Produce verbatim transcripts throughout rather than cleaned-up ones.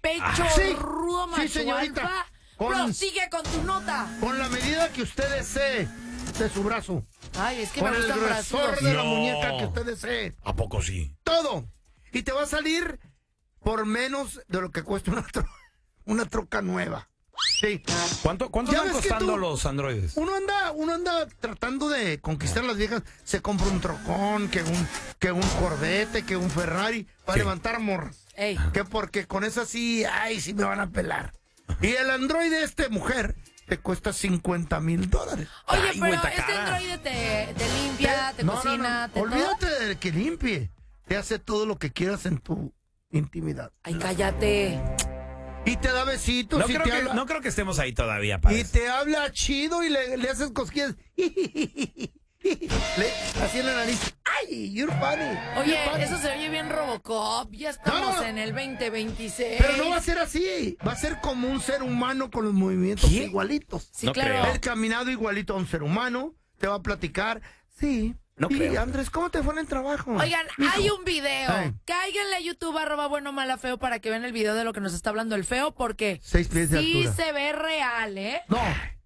pecho Ah, sí, rudo, macho sí, señorita. alfa. Con- Prosigue con tu nota. Con la medida que usted desee de su brazo. Ay, es que Con me el gustan grosor brazudos. de la No. muñeca que usted desee. ¿A poco sí? Todo. Y te va a salir por menos de lo que cuesta una, tro- una troca nueva. Sí. ¿Cuánto, cuánto Ya están ves que costando tú- los androides? Uno anda, uno anda tratando de conquistar a las viejas. Se compra un trocón, que un, que un Corvette, que un Ferrari, para Sí. levantar morras. Ey. Que porque con eso sí, ay, sí me van a pelar. Y el androide este, mujer, te cuesta cincuenta mil dólares. Oye, Ay, güey, pero está este cara. androide te, te limpia, te No, no, cocina, no. te Olvídate todo. de que limpie. Te hace todo lo que quieras en tu intimidad. Ay, cállate. Y te da besitos No y creo, te que, habla. no creo que estemos ahí todavía, Y padre. te habla chido y le, le haces cosquillas. Le, así en la nariz. ¡Ay! You're funny. Oye, You're funny. eso se oye bien Robocop. Ya estamos No, no, no. en el veinte veintiséis. Pero no va a ser así. Va a ser como un ser humano con los movimientos ¿Qué? igualitos. Sí, No claro. creo. El caminado igualito a un ser humano. Te va a platicar. Sí. No y creo. Andrés, ¿cómo te fue en el trabajo? Oigan, Mijo. hay un video. Ay. Cáiganle a YouTube, arroba bueno, mala, feo, para que vean el video de lo que nos está hablando el feo, porque Seis pies de sí altura. se ve real, ¿eh? No,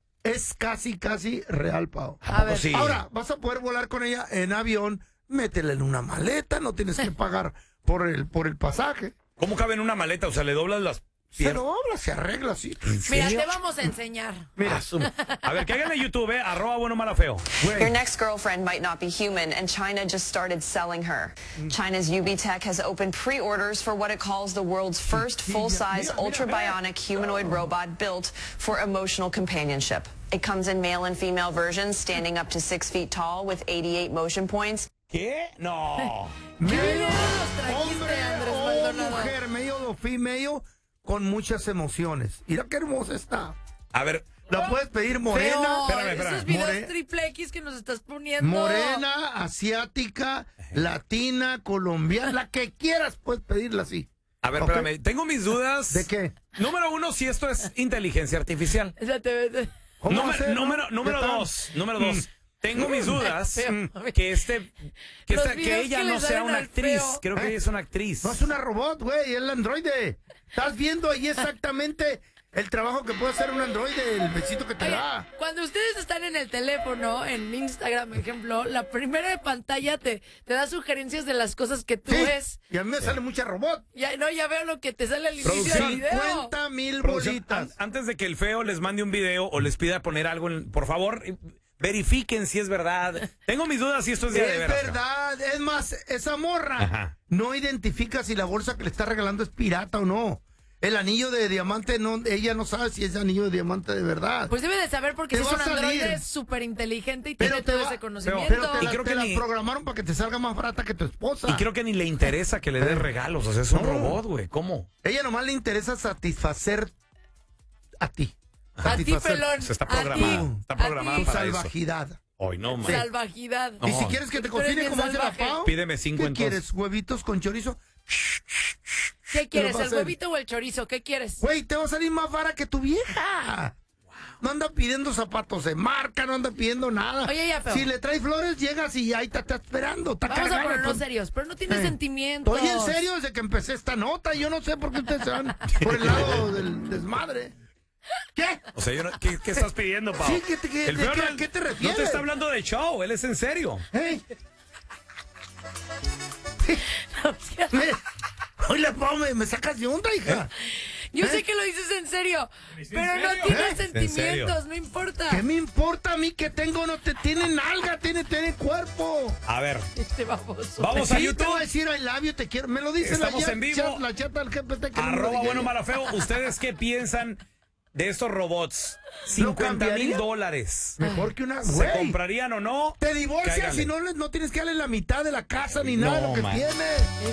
es casi, casi real, Pau. A ver. Sí. Ahora, vas a poder volar con ella en avión, métela en una maleta, no tienes que pagar por el, por el pasaje. ¿Cómo cabe en una maleta? O sea, le doblas las Se piernas. lo habla, se arregla así. Mira, serio? te vamos a enseñar. Mira, A ver, que hagan en YouTube, eh, arroba bueno, mala, feo. Your güey, next girlfriend might not be human, and China just started selling her. China's U B Tech has opened pre-orders for what it calls the world's first full-size, mira, mira, ultra-bionic humanoid robot built for emotional companionship. It comes in male and female versions, standing up to six feet tall with eighty-eight motion points. ¿Qué? No. medio nos trajiste, hombre Andrés o Maldonado? mujer, medio o female, con muchas emociones. Mira qué hermosa está. A ver, La puedes pedir morena, Feo, espérame, espérame. esos videos More- triple X que nos estás poniendo. morena, asiática, latina, colombiana, la que quieras puedes pedirla así. a ver, Ok. espérame. Tengo mis dudas. ¿De qué? Número uno, si esto es inteligencia artificial. Espérate, espérate. ¿Cómo va a Número, ser, número, no? número ¿Qué tal? dos, número dos. Tengo mis dudas Feo. que este, que, Los esta- que videos ella que no le sea salen una al actriz. feo. Creo que ¿Eh? ella es una actriz. No es una robot, güey, es el androide. Estás viendo ahí exactamente el trabajo que puede hacer un androide, el besito que te Oye, da. cuando ustedes están en el teléfono, en Instagram, por ejemplo, la primera de pantalla te, te da sugerencias de las cosas que tú Sí, ves. y a mí me sale mucha robot. Ya, no, ya veo lo que te sale al inicio del Producción, video. cincuenta mil Producción, bolitas. an- antes de que el feo les mande un video o les pida poner algo, en- por favor, eh, verifiquen si es verdad. Tengo mis dudas si esto es día de Es veras. verdad, es más, esa morra Ajá. no identifica si la bolsa que le está regalando es pirata o no. El anillo de diamante, no, ella no sabe si es anillo de diamante de verdad. Pues debe de saber porque Te si es va un a salir. androide súper inteligente y Pero tiene te todo va- ese conocimiento. Pero te Y la, creo te que la ni- programaron para que te salga más barata que tu esposa. Y creo que ni le interesa que le dé regalos. O sea, es un No. robot, güey. ¿Cómo? Ella nomás le interesa satisfacer a ti. A ti, Satisfacer pelón. Se está a ti, programada. Está a programada ti. tu para eso. salvajidad. Hoy no, man. Salvajidad. No. Y si quieres que te Tú eres cocine bien como hace la salvaje. Pau, Pídeme cinco, ¿qué entonces. quieres? ¿Huevitos con chorizo? ¿Qué Te lo quieres, va a el hacer. huevito o el chorizo? ¿Qué quieres? Güey, te va a salir más vara que tu vieja. No anda pidiendo zapatos de marca, no anda pidiendo nada. Oye, ya, feo. Si le traes flores, llegas y ahí te está esperando. Está Vamos a cargado, ponernos pues. serios, pero no tienes Eh, sentimientos. Estoy en serio desde que empecé esta nota. Yo no sé por qué ustedes se van por el lado del desmadre. ¿Qué? O sea, yo no- ¿qué, qué estás pidiendo, Pau? Sí, ¿qué te- qué- El de feo qué- no- a qué te No refieres? te está hablando de show, él es en serio. ¿Eh? Me- Hoy la Pau, me, me sacas de onda, hija. Yo ¿Eh? sé que lo dices en serio, pero no tienes ¿Eh? sentimientos, no importa. ¿Qué me importa a mí que tengo? No te tiene nalga, tiene, tiene cuerpo. A ver, Este baboso. vamos a Sí, te voy a YouTube. decir I love you, te quiero. Me lo dice la, Estamos chat- en vivo. chat- la chata del G P T. que no me lo Arroba dije bueno, yo. mala, feo. ¿Ustedes qué piensan de estos robots? ¿Lo cincuenta mil cambiaría? dólares. Mejor que una. ¿Se Güey, comprarían o no? te divorcias Cáigale. y no, le- no tienes que darle la mitad de la casa ni No, nada de lo que man. tiene.